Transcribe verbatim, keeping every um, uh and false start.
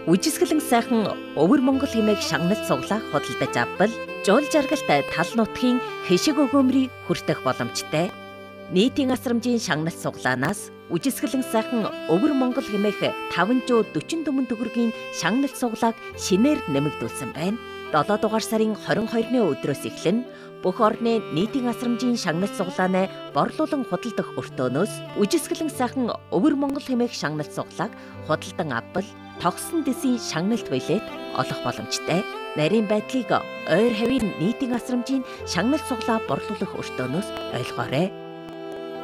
Үжисгэлэн сайхан Өвөр Монгол хэмээх шагнал суглаа худалдаж авбал жуул жаргалтай тал нутгийн хэшиг өгөөмрийг хүртэх боломжтой. Нийтийн асрамжийн шагнал суглаанаас үжисгэлэн сайхан Өвөр Монгол хэмээх таван зуун дөрвөн төгрөгийн шагнал суглааг шинээр нэмэгдүүлсэн байна. долоо дугаар сарын хорин хоёрны өдрөөс эхлэн бүх орны нийтийн асрамжийн шагнал суглаанаа борлуулан худалдах өртөөнөөс үжисгэлэн сайхан Өвөр Монгол хэмээх шагнал суглааг худалдан авбал тогсон дэсийн шагналт билет олох боломжтой. Нарийн байдлыг ойр хавийн нийтийн асрамжийн шагнал суглаа борлуулах өртөөнөөс ойлгоорой.